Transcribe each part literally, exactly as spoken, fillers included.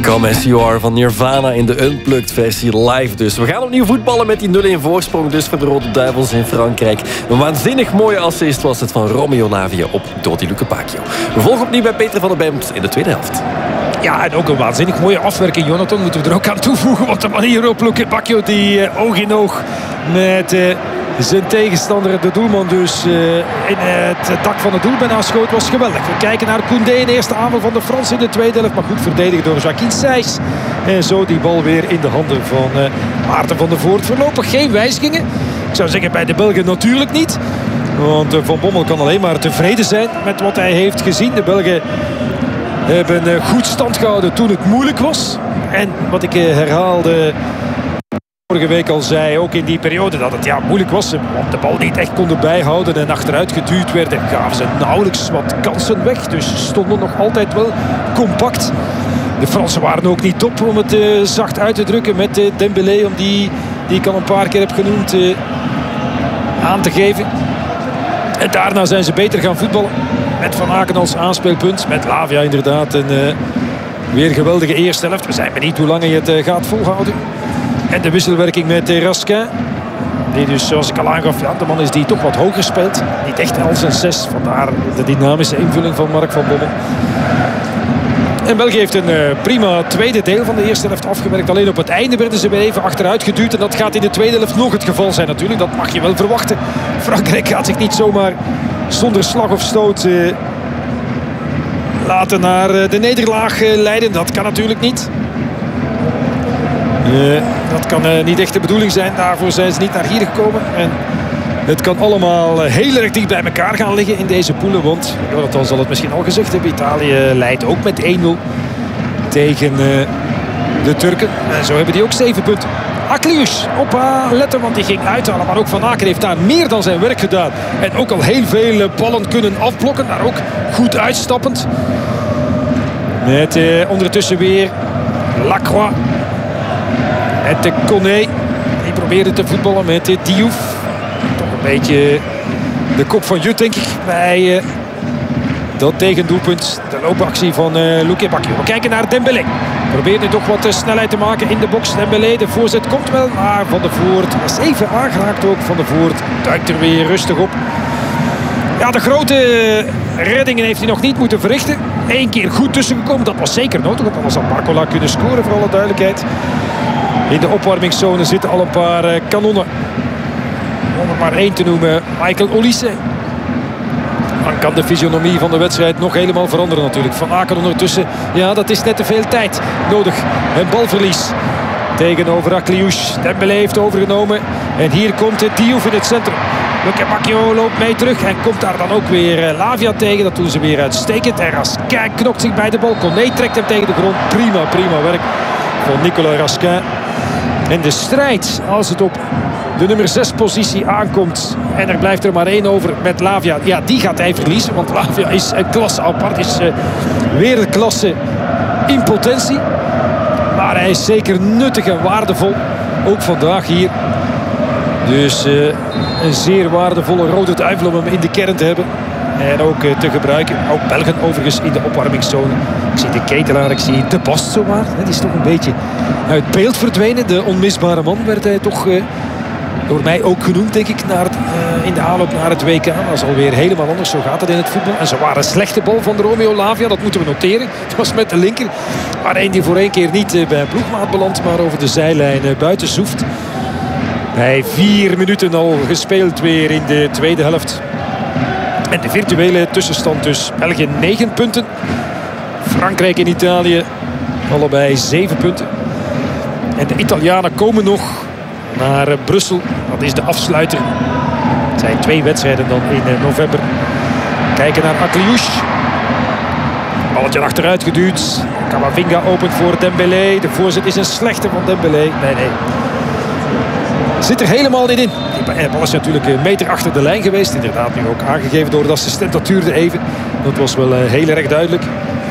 Come As You Are van Nirvana in de Unplugged versie live dus. We gaan opnieuw voetballen met die nul-een voorsprong dus voor de Rode Duivels in Frankrijk. Een waanzinnig mooie assist was het van Romeo Lavia op Dodi Lukebakio. We volgen opnieuw bij Peter van der Bemt in de tweede helft. Ja, en ook een waanzinnig mooie afwerking, Jonathan, moeten we er ook aan toevoegen. Want de manier waarop Lukebakio die uh, oog in oog met uh, zijn tegenstander, de doelman dus, uh, in het dak van het doel bijna schoot, was geweldig. We kijken naar Koundé in de eerste aanval van de Fransen in de tweede helft. Maar goed verdedigd door Joaquin Sijs. En zo die bal weer in de handen van uh, Maarten van der Voort. Voorlopig geen wijzigingen. Ik zou zeggen bij de Belgen natuurlijk niet. Want uh, Van Bommel kan alleen maar tevreden zijn met wat hij heeft gezien. De Belgen hebben goed stand gehouden toen het moeilijk was. En wat ik herhaalde vorige week al zei, ook in die periode, dat het ja, moeilijk was. Want de bal niet echt konden bijhouden en achteruit geduwd werden, gaven ze nauwelijks wat kansen weg. Dus ze stonden nog altijd wel compact. De Fransen waren ook niet top, om het uh, zacht uit te drukken, met uh, Dembélé, om die, die ik al een paar keer heb genoemd, uh, aan te geven. En daarna zijn ze beter gaan voetballen. Met Van Aken als aanspeelpunt. Met Lavia inderdaad. En uh, weer een geweldige eerste helft. We zijn benieuwd hoe lang hij het uh, gaat volhouden. En de wisselwerking met uh, Raskin. Die dus, zoals ik al aangaf, ja, de man is die toch wat hoger speelt. Niet echt als een zes. Vandaar de dynamische invulling van Mark van Bommel. En België heeft een uh, prima tweede deel van de eerste helft afgewerkt. Alleen op het einde werden ze weer even achteruit geduwd. En dat gaat in de tweede helft nog het geval zijn natuurlijk. Dat mag je wel verwachten. Frankrijk gaat zich niet zomaar zonder slag of stoot uh, laten naar uh, de nederlaag uh, leiden. Dat kan natuurlijk niet. Uh, dat kan uh, niet echt de bedoeling zijn. Daarvoor zijn ze niet naar hier gekomen. En het kan allemaal uh, heel erg dicht bij elkaar gaan liggen in deze poelen. Want, Jonathan zal het misschien al gezegd hebben, Italië leidt ook met één nul tegen uh, de Turken. En zo hebben die ook zeven punten. Aklius op uh, letten, want die ging uithalen. Maar ook Van Aken heeft daar meer dan zijn werk gedaan. En ook al heel veel ballen kunnen afblokken. Daar ook goed uitstappend. Met uh, ondertussen weer Lacroix. Met de Koné. Die probeerde te voetballen met de Diouf. Toch een beetje de kop van Jut, denk ik. Bij uh, dat tegendoelpunt. De loopactie van uh, Lukebakio. We kijken naar Dembélé. Probeert nu toch wat snelheid te maken in de box. Dembélé, de voorzet komt wel. Maar Van der Voort is even aangeraakt ook. Van der Voort duikt er weer rustig op. Ja, de grote reddingen heeft hij nog niet moeten verrichten. Eén keer goed tussengekomen. Dat was zeker nodig. Want anders had Barcola kunnen scoren, voor alle duidelijkheid. In de opwarmingszone zitten al een paar uh, kanonnen. Om er maar één te noemen. Michael Olise. Dan kan de fysionomie van de wedstrijd nog helemaal veranderen natuurlijk. Van Aken ondertussen, ja, dat is net te veel tijd nodig. Een balverlies tegenover Aklius. Dembélé heeft overgenomen. En hier komt Diouf in het centrum. Lukebakio loopt mee terug en komt daar dan ook weer Lavia tegen. Dat doen ze weer uitstekend. En Raskin knokt zich bij de bal. Koné trekt hem tegen de grond. Prima, prima werk van Nicolas Raskin. En de strijd, als het op de nummer zes positie aankomt en er blijft er maar één over met Lavia, ja, die gaat hij verliezen. Want Lavia is een klasse apart, is uh, wereldklasse in potentie. Maar hij is zeker nuttig en waardevol. Ook vandaag hier. Dus uh, een zeer waardevolle Rode Duivel om hem in de kern te hebben. En ook uh, te gebruiken. Ook Belgen overigens in de opwarmingszone. Ik zie de Ketelaar, ik zie de Bast zomaar. Die is toch een beetje uit beeld verdwenen. De onmisbare man werd hij toch uh, door mij ook genoemd, denk ik, naar het, uh, in de aanloop naar het W K. Dat is alweer helemaal anders, zo gaat het in het voetbal. En zo waren een slechte bal van de Romeo Lavia, dat moeten we noteren. Het was met de linker. Maar één die voor één keer niet uh, bij een ploegmaat belandt, maar over de zijlijn uh, buiten zoeft. Bij vier minuten al gespeeld weer in de tweede helft. En de virtuele tussenstand dus. België negen punten. Frankrijk en Italië allebei zeven punten. En de Italianen komen nog naar Brussel. Dat is de afsluiter. Het zijn twee wedstrijden dan in november. Kijken naar Aklius. Balletje achteruit geduwd. Camavinga opent voor Dembélé. De voorzet is een slechte van Dembélé. Nee, nee. Zit er helemaal niet in. Die bal is natuurlijk een meter achter de lijn geweest. Inderdaad nu ook aangegeven door de assistent. Dat duurde even. Dat was wel heel erg duidelijk.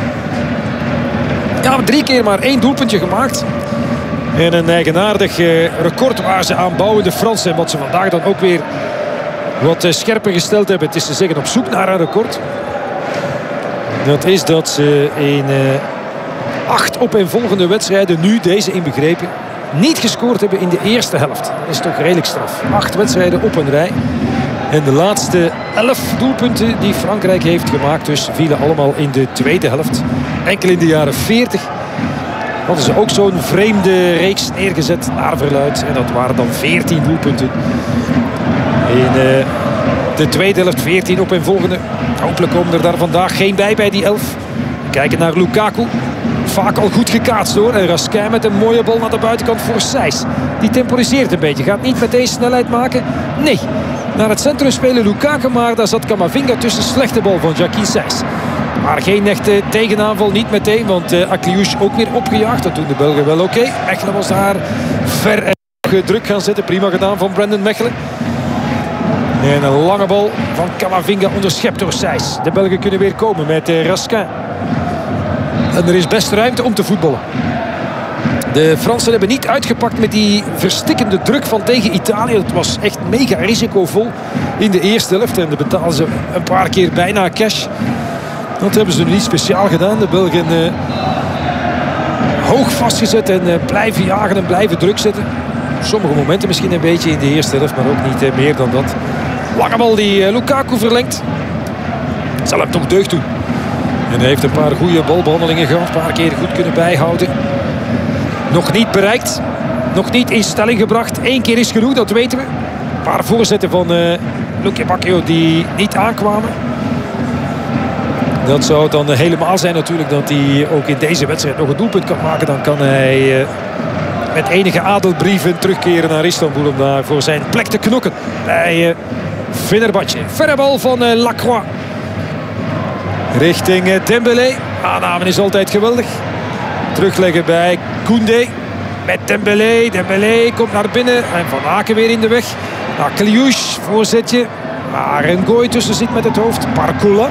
Ja, drie keer maar één doelpuntje gemaakt. En een eigenaardig record waar ze aan bouwen, de Fransen. En wat ze vandaag dan ook weer wat scherper gesteld hebben. Het is te zeggen op zoek naar een record. Dat is dat ze in acht opeenvolgende wedstrijden, nu deze inbegrepen, niet gescoord hebben in de eerste helft. Dat is toch redelijk straf. Acht wedstrijden op een rij. En de laatste elf doelpunten die Frankrijk heeft gemaakt, dus vielen allemaal in de tweede helft. Enkel in de jaren veertig hadden ze ook zo'n vreemde reeks neergezet naar verluid. En dat waren dan veertien doelpunten. In uh, de tweede helft veertien opeenvolgende. Hopelijk komen er daar vandaag geen bij bij die elf. Kijken naar Lukaku. Vaak al goed gekaatst hoor. En Raskin met een mooie bal naar de buitenkant voor Sijs. Die temporiseert een beetje. Gaat niet meteen snelheid maken. Nee. Naar het centrum spelen Lukaku. Maar daar zat Camavinga tussen. Slechte bal van Jackie Sijs. Maar geen echte tegenaanval. Niet meteen. Want uh, Akliouche ook weer opgejaagd. Dat doen de Belgen wel oké. Okay. Mechelen was daar ver en druk gaan zetten. Prima gedaan van Brandon Mechelen. En een lange bal van Camavinga onderschept door Sijs. De Belgen kunnen weer komen met uh, Raskin. En er is best ruimte om te voetballen. De Fransen hebben niet uitgepakt met die verstikkende druk van tegen Italië. Het was echt mega risicovol in de eerste helft. En dan betalen ze een paar keer bijna cash. Dat hebben ze nu niet speciaal gedaan. De Belgen uh, hoog vastgezet en uh, blijven jagen en blijven druk zetten. Sommige momenten misschien een beetje in de eerste helft, maar ook niet uh, meer dan dat. Lange bal die uh, Lukaku verlengt. Zal hem toch deugd doen. En hij heeft een paar goede balbehandelingen gehad. Een paar keer goed kunnen bijhouden. Nog niet bereikt. Nog niet in stelling gebracht. Eén keer is genoeg, dat weten we. Een paar voorzetten van uh, Luque Bacchio die niet aankwamen. Dat zou dan uh, helemaal zijn natuurlijk dat hij ook in deze wedstrijd nog een doelpunt kan maken. Dan kan hij uh, met enige adelbrieven terugkeren naar Istanbul om daar voor zijn plek te knokken. Bij uh, Fenerbahçe. Verre bal van uh, Lacroix. Richting uh, Dembélé. Aanname is altijd geweldig. Terugleggen bij Koundé. Met Dembélé. Dembélé komt naar binnen. En Van Aken weer in de weg. Akliouche, voorzetje. Maar een gooi tussen zit met het hoofd. Barcola.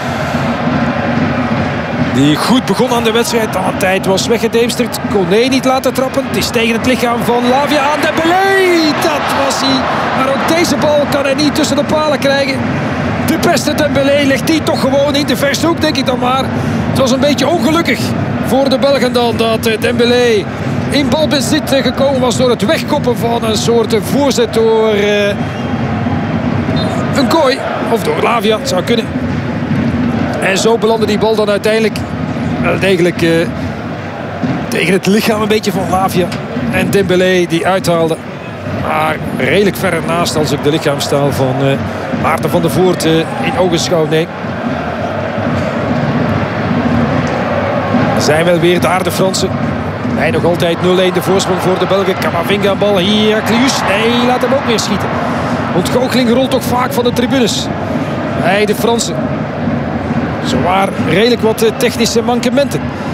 Die goed begon aan de wedstrijd. Aan de tijd was weggedemsterd. Koné niet laten trappen. Het is tegen het lichaam van Lavia aan. Dembélé. Dat was hij. Maar ook deze bal kan hij niet tussen de palen krijgen. De beste Dembélé legt die toch gewoon in de verste hoek, denk ik dan maar. Het was een beetje ongelukkig voor de Belgen dan dat Dembélé in balbezit gekomen was door het wegkoppen van een soort voorzet door uh, een kooi. Of door Lavia, het zou kunnen. En zo belandde die bal dan uiteindelijk wel degelijk uh, tegen het lichaam een beetje van Lavia. En Dembélé die uithaalde. Maar redelijk ver ernaast als ik de lichaamstaal van uh, Maarten van der Voort uh, in ogenschouw neem. Zijn wel weer daar de Fransen. Hij nog altijd nul-één de voorsprong voor de Belgen. Camavinga bal hier. Akliouche. Nee, laat hem ook weer schieten. Ontgoocheling rolt toch vaak van de tribunes. Bij de Fransen. Zowaar redelijk wat technische mankementen.